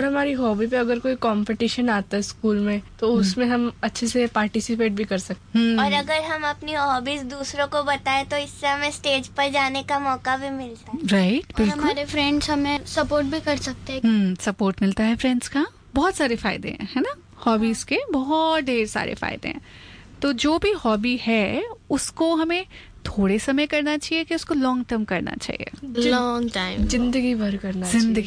और हमारी हॉबी पे अगर कोई कंपटीशन आता है स्कूल में तो उसमें हम अच्छे से पार्टिसिपेट भी कर सकते हैं। और अगर हम अपनी हॉबीज दूसरों को बताएं तो इससे हमें स्टेज पर जाने का मौका भी मिलता है। राइट, और हमारे फ्रेंड्स हमें सपोर्ट भी कर सकते हैं। सपोर्ट मिलता है फ्रेंड्स का। बहुत सारे फायदे हैं, है ना, हॉबीज के बहुत ढेर सारे फायदे हैं। तो जो भी हॉबी है उसको हमें थोड़े समय करना चाहिए कि उसको लॉन्ग टर्म करना चाहिए? लॉन्ग टाइम, जिंदगी भर करना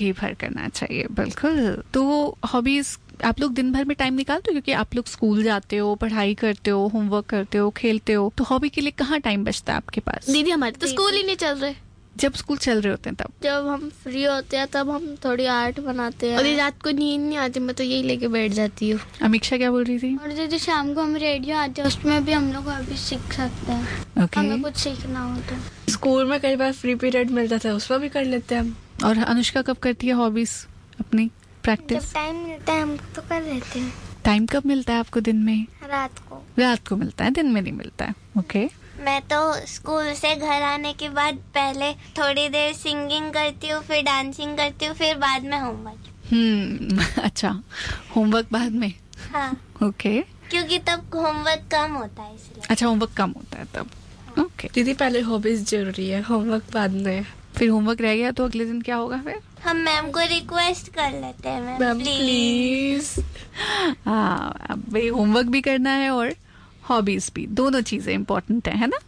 चाहिए। बिल्कुल। तो हॉबीज आप लोग दिन भर में टाइम निकालते हो? क्योंकि आप लोग स्कूल जाते हो, पढ़ाई करते हो, होमवर्क करते हो, खेलते हो, तो हॉबी के लिए कहाँ टाइम बचता है आपके पास? दीदी हमारे तो स्कूल ही नहीं चल रहे। जब स्कूल चल रहे होते हैं तब? जब हम फ्री होते हैं तब हम थोड़ी आर्ट बनाते हैं। और रात को नींद नहीं आती, मैं तो यही लेके बैठ जाती हूँ। अमीक्षा क्या बोल रही थी? और दीदी शाम को हम रेडियो आते हैं, उसमें भी हम लोग अभी सीख सकते हैं। हमें कुछ सीखना हो तो स्कूल में कई बार फ्री पीरियड मिलता था, उसमें भी कर लेते हैं हम। और अनुष्का कब करती है हॉबीज अपनी प्रैक्टिस? जब टाइम मिलता है हम तो कर लेते हैं। टाइम कब मिलता है आपको दिन में? रात को मिलता है, दिन में नहीं मिलता है। ओके। मैं तो स्कूल से घर आने के बाद पहले थोड़ी देर सिंगिंग करती हूँ, फिर डांसिंग करती हूँ, फिर बाद में होमवर्क। अच्छा, होमवर्क बाद में? हाँ। ओके। क्योंकि तब होमवर्क कम होता है इसलिए। अच्छा, होमवर्क कम होता है तब। ओके। दीदी पहले हॉबीज जरूरी है, होमवर्क बाद में। फिर होमवर्क रह गया तो अगले दिन क्या होगा फिर? हम मैम को रिक्वेस्ट कर लेते हैं, मैम प्लीज। हाँ, भाई होमवर्क भी करना है और हॉबीज भी, दोनों चीजें इम्पोर्टेंट है ना?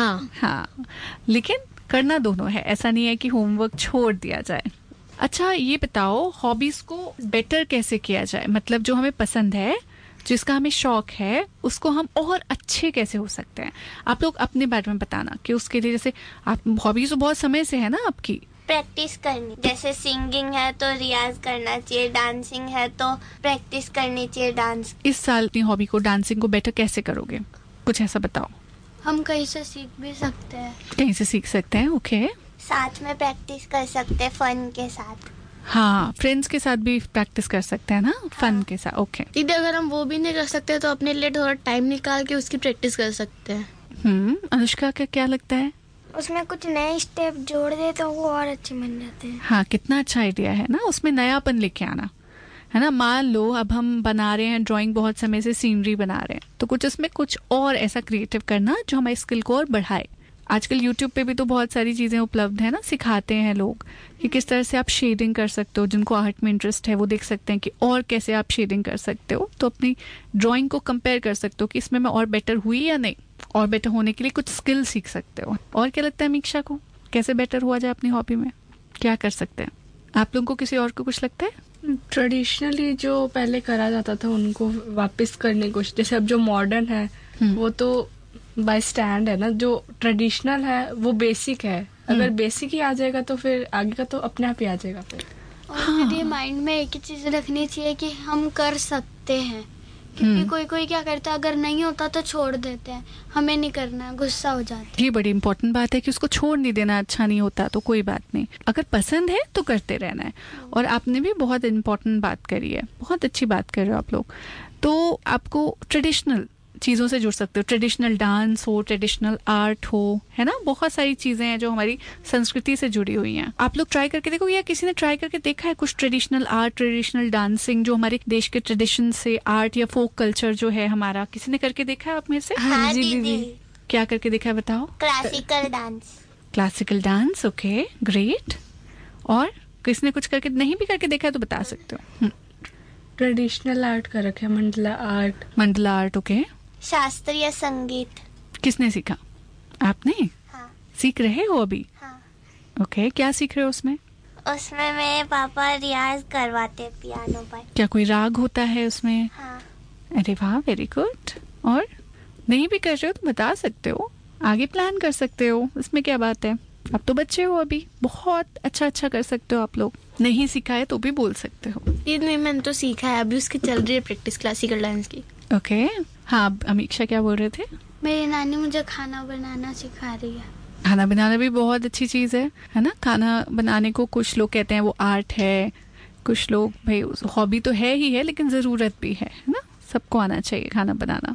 हाँ, लेकिन करना दोनों है, ऐसा नहीं है कि होमवर्क छोड़ दिया जाए। अच्छा, ये बताओ हॉबीज को बेटर कैसे किया जाए? मतलब जो हमें पसंद है, जिसका हमें शौक है, उसको हम और अच्छे कैसे हो सकते हैं? आप लोग अपने बारे में बताना कि उसके लिए, जैसे आप हॉबीज तो बहुत समय से है ना आपकी, प्रैक्टिस करनी, जैसे सिंगिंग है तो रियाज करना चाहिए, डांसिंग है तो प्रैक्टिस करनी चाहिए डांस। इस साल अपनी हॉबी को, डांसिंग को बेटर कैसे करोगे? कुछ ऐसा बताओ। हम कहीं से सीख भी सकते हैं। कहीं से सीख सकते हैं? ओके। साथ में प्रैक्टिस कर सकते हैं, फन के साथ। हाँ, फ्रेंड्स के साथ भी प्रैक्टिस कर सकते हैं ना, फन के साथ। ओके दीदी, अगर हम वो भी नहीं कर सकते तो अपने लिए थोड़ा टाइम निकाल के उसकी प्रैक्टिस कर सकते हैं। अनुष्का का क्या लगता है? उसमें कुछ नए स्टेप जोड़ दे तो वो और अच्छे बन जाते हैं। हाँ, कितना अच्छा आइडिया है ना, उसमें नयापन लेके आना, है ना। मान लो अब हम बना रहे हैं ड्राइंग, बहुत समय से सीनरी बना रहे हैं, तो कुछ उसमें कुछ और ऐसा क्रिएटिव करना जो हमारी स्किल को और बढ़ाए। आजकल यूट्यूब पे भी तो बहुत सारी चीजें उपलब्ध है ना, सिखाते हैं लोग कि किस तरह से आप शेडिंग कर सकते हो। जिनको आर्ट में इंटरेस्ट है वो देख सकते हैं कि और कैसे आप शेडिंग कर सकते हो, तो अपनी ड्राइंग को कंपेयर कर सकते हो कि इसमें मैं और बेटर हुई या नहीं, और बेटर होने के लिए कुछ स्किल सीख सकते हो। और क्या लगता है मीक्षा को, कैसे बेटर हुआ जाए अपनी हॉबी में? क्या कर सकते हैं आप लोगों को? किसी और को कुछ लगता है? ट्रेडिशनली जो पहले करा जाता था उनको वापस करने की कोशिश, जैसे अब जो मॉडर्न है वो तो बाय स्टैंड है ना, जो ट्रेडिशनल है वो बेसिक है। अगर बेसिक ही आ जाएगा तो फिर आगे का तो अपने आप ही आ जाएगा फिर। और फिर ये माइंड में एक ही चीज रखनी चाहिए कि हम कर सकते हैं, क्योंकि कोई कोई क्या करता है, अगर नहीं होता तो छोड़ देते हैं। हमें नहीं करना है, गुस्सा हो जाता है। ये बड़ी इंपॉर्टेंट बात है कि उसको छोड़ नहीं देना, अच्छा नहीं होता तो कोई बात नहीं, अगर पसंद है तो करते रहना है। और आपने भी बहुत इंपॉर्टेंट बात करी है, बहुत अच्छी बात कर रहे हो आप लोग। तो आपको ट्रेडिशनल चीजों से जुड़ सकते हो, ट्रेडिशनल डांस हो, ट्रेडिशनल आर्ट हो, है ना, बहुत सारी चीजें हैं जो हमारी संस्कृति से जुड़ी हुई हैं। आप लोग ट्राई करके देखो, या किसी ने ट्राई करके देखा है कुछ ट्रेडिशनल आर्ट, ट्रेडिशनल डांसिंग, जो हमारे देश के ट्रेडिशन से आर्ट या फोक कल्चर जो है हमारा, किसी ने करके देखा है आप में से? हाँ दीदी। क्या करके देखा है बताओ? Classical dance. Classical dance, okay, great. और किसने कुछ करके नहीं भी करके देखा है तो बता सकते हो? ट्रेडिशनल आर्ट कर रखे, Mandla art. Mandla art, okay. शास्त्रीय संगीत। किसने सीखा? आपने? हाँ। सीख रहे हो अभी? हाँ। ओके, क्या सीख रहे हो उसमें? उसमें मेरे पापा रियाज करवाते पियानो पर। क्या कोई राग होता है उसमें? हाँ। अरे वाह, वेरी गुड। और नहीं भी कर रहे हो तो बता सकते हो, आगे प्लान कर सकते हो, इसमें क्या बात है। अब तो बच्चे हो अभी, बहुत अच्छा अच्छा कर सकते हो आप लोग। नहीं सीखा है तो भी बोल सकते हो। नहीं, मैंने तो सीखा है, अभी उसकी चल रही है प्रैक्टिस क्लासिकल डांस की। ओके। हाँ, अमीक्षा क्या बोल रहे थे? मेरी नानी मुझे खाना बनाना सिखा रही है। खाना बनाना भी बहुत अच्छी चीज है ना। खाना बनाने को कुछ लोग कहते हैं वो आर्ट है, कुछ लोग भाई हॉबी तो है ही है लेकिन जरूरत भी है ना। सबको आना चाहिए खाना बनाना।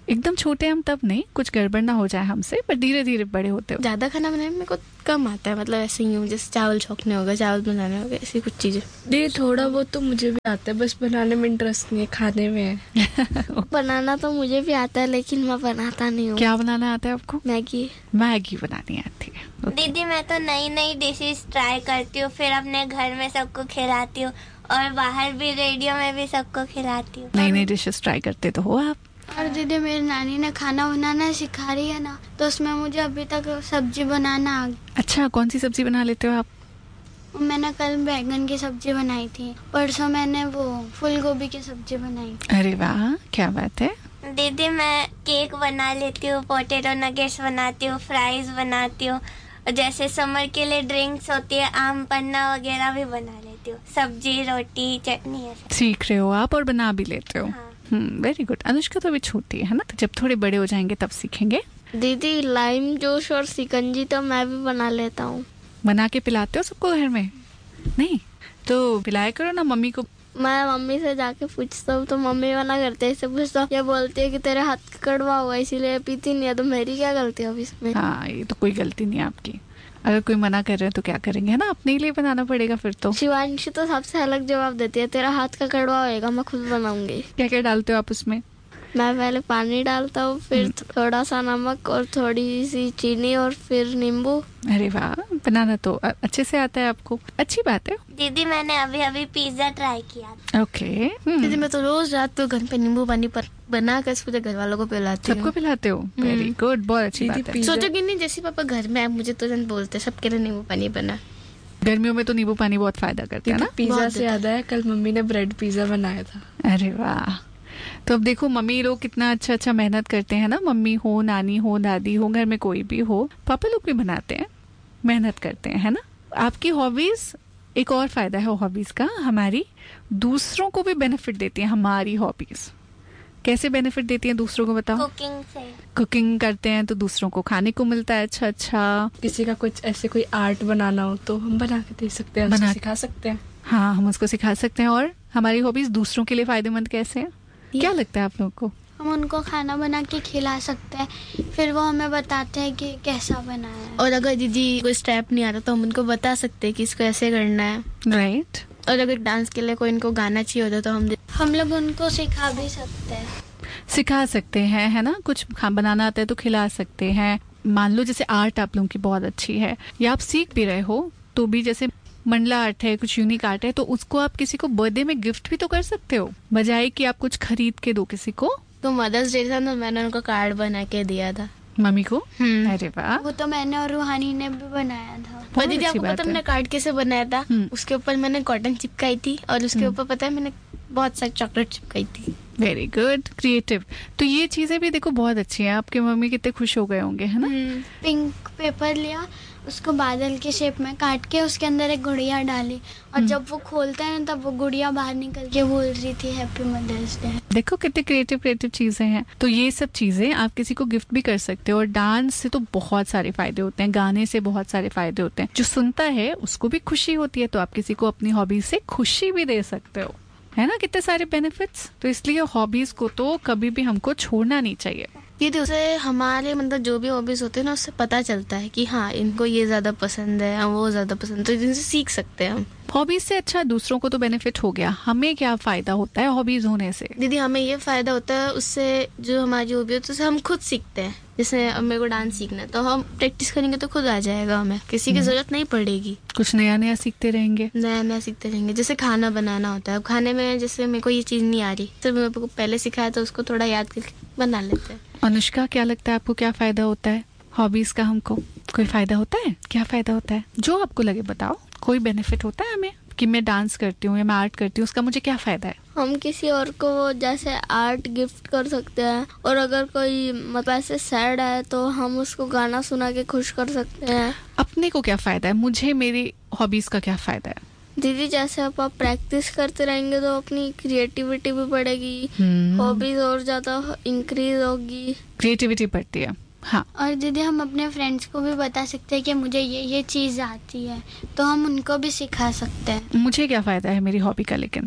एकदम छोटे हम तब नहीं, कुछ गड़बड़ ना हो जाए हमसे, पर धीरे धीरे बड़े होते हो। ज्यादा खाना बनाने में मेरे को कम आता है, मतलब ऐसे ही हूँ, जैसे चावल छोंकने होगा, चावल बनाने होगा, ऐसी कुछ चीजें। ये थोड़ा बहुत तो मुझे भी आता है, बस बनाने में इंटरेस्ट नहीं है, खाने में है। बनाना तो मुझे भी आता है, लेकिन मैं बनाता नहीं हूँ। क्या बनाना आता है आपको? मैगी। मैगी बनानी आती है। दीदी मैं तो नई नई डिशेस ट्राई करती हूँ, फिर अपने घर में सबको खिलाती हूँ और बाहर भी रेडियो में भी सबको खिलाती हूँ। नई नई डिशेस ट्राई करते तो हो आप। और दीदी मेरी नानी ने खाना बनाना सिखा रही है ना, तो उसमें मुझे अभी तक सब्जी बनाना आ गई। अच्छा, कौन सी सब्जी बना लेते हो आप? मैंने कल बैंगन की सब्जी बनाई थी, परसों मैंने वो फूल गोभी की सब्जी बनाई। अरे वाह, क्या बात है। दीदी मैं केक बना लेती हूँ, पोटैटो नगेट्स बनाती हूँ, फ्राइज बनाती हूँ, जैसे समर के लिए ड्रिंक्स होती है, आम पन्ना वगैरह भी बना लेती हूँ, सब्जी रोटी चटनी ऐसा। सीख रहे हो आप और बना भी लेते हो। हाँ। Very good. अनुष्का तो अभी छोटी है ना, तो जब थोड़े बड़े हो जाएंगे तब सीखेंगे। दीदी लाइम जूस और शिकंजी तो मैं भी बना लेता हूँ। बना के पिलाते हो सबको घर में? नहीं तो पिलाया करो ना मम्मी को। मैं मम्मी से जाके पूछता हूँ तो मम्मी मना करते हैं, इससे पूछता हूँ, ये बोलती है कि तेरे हाथ का कड़वा हुआ इसीलिए पीती नहीं है, तो मेरी क्या गलती है अब इसमें? हाँ, ये तो कोई गलती नहीं है आपकी। अगर कोई मना कर रहे हैं तो क्या करेंगे, है ना, अपने लिए बनाना पड़ेगा फिर तो। शिवांशी तो सबसे अलग जवाब देती है, तेरा हाथ का कड़वा होएगा, मैं खुद बनाऊंगी। क्या क्या डालते हो आप उसमें? मैं पहले पानी डालता हूँ, फिर थोड़ा सा नमक और थोड़ी सी चीनी और फिर नींबू। अरे वाह, बनाना तो अच्छे से आता है आपको, अच्छी बात है। दीदी मैंने अभी अभी पिज्जा ट्राई किया। ओके। दीदी मैं तो रोज रात को घर पे नींबू पानी पर बना कर पूरे घर वालों को पिलाती हूँ। सबको पिलाते हो? वेरी गुड, बहुत अच्छी बात है। सोचो कि नहीं, जैसे पापा घर में आए मुझे तुरंत बोलते सबके लिए नींबू पानी बना। गर्मियों में तो नींबू पानी बहुत फायदा करता है ना। पिज्जा से याद आया, कल मम्मी ने ब्रेड पिज्जा बनाया था। अरे वाह, तो अब देखो मम्मी लोग कितना अच्छा अच्छा मेहनत करते हैं ना। मम्मी हो, नानी हो, दादी हो, घर में कोई भी हो, पापा लोग भी बनाते हैं, मेहनत करते हैं, है ना। आपकी हॉबीज, एक और फायदा है हॉबीज का, हमारी दूसरों को भी बेनिफिट देती है। हमारी हॉबीज कैसे बेनिफिट देती हैं दूसरों को, बताओ। कुकिंग से। कुकिंग करते हैं तो दूसरों को खाने को मिलता है अच्छा अच्छा। किसी का कुछ ऐसे कोई आर्ट बनाना हो तो हम बना के दे सकते हैं, उसको सिखा सकते हैं। हाँ, हम उसको सिखा सकते हैं। और हमारी हॉबीज दूसरों के लिए फायदेमंद कैसे है, क्या लगता है आप लोगों को? हम उनको खाना बना के खिला सकते हैं, फिर वो हमें बताते हैं कि कैसा बना है। और अगर दीदी कोई स्टेप नहीं आता तो हम उनको बता सकते हैं कि इसको ऐसे करना है। राइट। और अगर डांस के लिए कोई इनको गाना चाहिए होता तो हम लोग उनको सिखा भी सकते हैं, सिखा सकते हैं, है ना। कुछ बनाना आता है तो खिला सकते हैं। मान लो जैसे आर्ट आप लोगों की बहुत अच्छी है, या आप सीख भी रहे हो तो भी, जैसे मंडला आर्ट है, कुछ यूनिक आर्ट है, तो उसको आप किसी को बर्थडे में गिफ्ट भी तो कर सकते हो, बजाय कि आप कुछ खरीद के दो किसी को। तो मदर्स डे था ना, मैंने उनको कार्ड बना के दिया था मम्मी को। अरे वाह, वो तो मैंने और रूहानी ने भी बनाया था। और दीदी आपको पता मैंने कार्ड कैसे बनाया था? उसके ऊपर मैंने कॉटन चिपकाई थी और उसके ऊपर पता है मैंने बहुत सारी चॉकलेट चिपकाई थी। Very good, creative. तो ये चीजें भी देखो बहुत अच्छी हैं। आपके मम्मी कितने खुश हो गए होंगे, है ना। पिंक पेपर लिया, उसको बादल के शेप में काट के उसके अंदर एक गुड़िया डाली, और जब वो खोलता है ना तब वो गुड़िया बाहर निकल के बोल रही थी हैप्पी मदर्स डे। देखो कितनी क्रिएटिव चीजें हैं। तो ये सब चीजें आप किसी को गिफ्ट भी कर सकते हो। और डांस से तो बहुत सारे फायदे होते हैं, गाने से बहुत सारे फायदे होते हैं। जो सुनता है उसको भी खुशी होती है, तो आप किसी को अपनी हॉबी से खुशी भी दे सकते हो, है ना। कितने सारे बेनिफिट्स। तो इसलिए हॉबीज को तो कभी भी हमको छोड़ना नहीं चाहिए। दीदी उसे हमारे मतलब जो भी हॉबीज होते हैं ना, उससे पता चलता है कि हाँ इनको ये ज्यादा पसंद है, वो ज्यादा पसंद है, तो इनसे सीख सकते हैं हम। हॉबीज से अच्छा दूसरों को तो बेनिफिट हो गया, हमें क्या फायदा होता है हॉबीज होने से? दीदी हमें ये फायदा होता है उससे, जो हमारी हॉबी होती है उससे हम खुद सीखते हैं। जैसे अब मेरे को डांस सीखना है तो हम प्रैक्टिस करेंगे तो खुद आ जाएगा, हमें किसी की जरूरत नहीं पड़ेगी। कुछ नया नया सीखते रहेंगे, नया नया सीखते रहेंगे। जैसे खाना बनाना होता है, अब खाने में जैसे मेरे को ये चीज नहीं आ रही, तो मेरे को पहले सिखाया तो उसको थोड़ा याद करके बना लेते हैं। अनुष्का, क्या लगता है आपको, क्या फायदा होता है हॉबीज का? हमको कोई फायदा होता है? क्या फायदा होता है जो आपको लगे, बताओ। कोई बेनिफिट होता है हमें कि मैं डांस करती हूँ या मैं आर्ट करती हूँ, उसका मुझे क्या फायदा है? हम किसी और को जैसे आर्ट गिफ्ट कर सकते हैं, और अगर कोई मतलब ऐसे सैड है तो हम उसको गाना सुना के खुश कर सकते हैं। अपने को क्या फायदा है, मुझे मेरी हॉबीज का क्या फायदा है? दीदी जैसे आप प्रैक्टिस करते रहेंगे तो अपनी क्रिएटिविटी भी बढ़ेगी, हॉबीज और ज्यादा इंक्रीज होगी, क्रिएटिविटी बढ़ती है। हाँ, और दीदी हम अपने फ्रेंड्स को भी बता सकते हैं कि मुझे ये चीज आती है, तो हम उनको भी सिखा सकते हैं। मुझे क्या फायदा है मेरी हॉबी का? लेकिन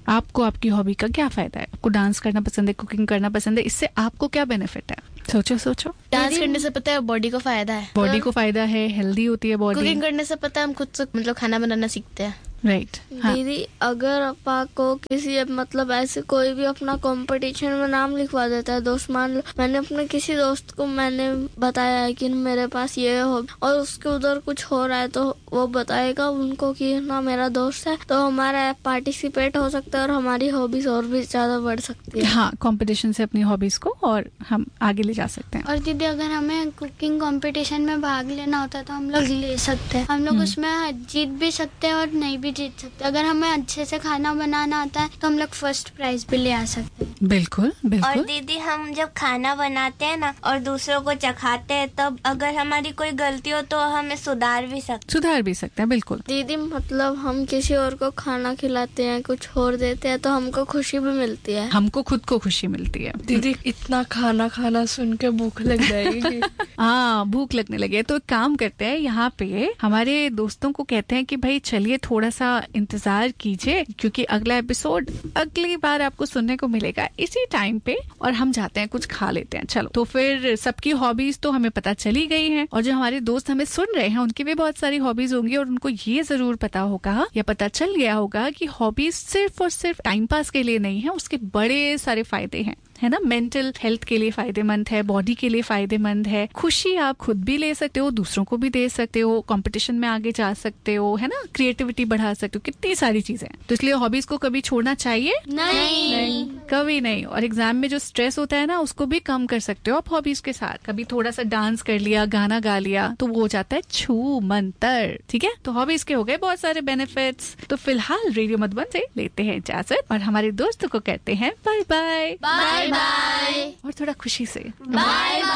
आपको आपकी हॉबी का क्या फायदा है? आपको डांस करना पसंद है, कुकिंग करना पसंद है, इससे आपको क्या बेनिफिट है? सोचो। डांस करने से पता है बॉडी को फायदा है, बॉडी को फायदा है, हेल्दी होती है बॉडी। कुकिंग करने से पता है हम खुद से मतलब खाना बनाना सीखते हैं। राइट। हाँ। दीदी अगर अपा को किसी मतलब ऐसे कोई भी अपना कंपटीशन में नाम लिखवा देता है दोस्त, मान लो मैंने अपने किसी दोस्त को मैंने बताया है कि मेरे पास ये हो और उसके उधर कुछ हो रहा है, तो वो बताएगा उनको कि ना मेरा दोस्त है, तो हमारा पार्टिसिपेट हो सकता है और हमारी हॉबीज और भी ज्यादा बढ़ सकती है। हाँ, कंपटीशन से अपनी हॉबीज को और हम आगे ले जा सकते हैं। और दीदी अगर हमें कुकिंग कंपटीशन में भाग लेना होता है तो हम लोग ले सकते हैं, हम लोग उसमें जीत भी सकते हैं और नहीं भी जीत सकते। अगर हमें अच्छे से खाना बनाना आता है तो हम लोग फर्स्ट प्राइज भी ले आ सकते हैं। बिल्कुल और बिल्कुल। दीदी हम जब खाना बनाते हैं ना और दूसरों को चखाते हैं, तब अगर हमारी कोई गलती हो तो हमें सुधार भी सकते हैं। बिल्कुल दीदी मतलब हम किसी और को खाना खिलाते हैं, कुछ और देते हैं, तो हमको खुशी भी मिलती है, हमको खुद को खुशी मिलती है। दीदी इतना खाना खाना सुन के भूख लग जाएगी। हाँ, भूख लगने लगे तो एक काम करते हैं, यहाँ पे हमारे दोस्तों को कहते हैं कि भाई चलिए थोड़ा सा इंतजार कीजिए, क्योंकि अगला एपिसोड अगली बार आपको सुनने को मिलेगा इसी टाइम पे, और हम जाते हैं कुछ खा लेते हैं। चलो, तो फिर सबकी हॉबीज तो हमें पता चली गई हैं, और जो हमारे दोस्त हमें सुन रहे हैं उनकी भी बहुत सारी हॉबीज होंगी, और उनको ये जरूर पता होगा या पता चल गया होगा कि हॉबीज सिर्फ और सिर्फ टाइम पास के लिए नहीं है, उसके बड़े सारे फायदे हैं, है ना। मेंटल हेल्थ के लिए फायदेमंद है, बॉडी के लिए फायदेमंद है, खुशी आप खुद भी ले सकते हो, दूसरों को भी दे सकते हो, कंपटीशन में आगे जा सकते हो, है ना, क्रिएटिविटी बढ़ा सकते हो, कितनी सारी चीजें। तो इसलिए हॉबीज को कभी छोड़ना चाहिए नहीं, कभी नहीं। और एग्जाम में जो स्ट्रेस होता है ना, उसको भी कम कर सकते हो आप हॉबीज के साथ। कभी थोड़ा सा डांस कर लिया, गाना गा लिया, तो वो हो जाता है छू मंतर। ठीक है, तो हॉबीज के हो गए बहुत सारे बेनिफिट्स। तो फिलहाल रेडियो मधुबन से लेते हैं इजाजत और हमारे दोस्तों को कहते हैं बाय बाय बाय बाय और थोड़ा खुशी से बाय बाय।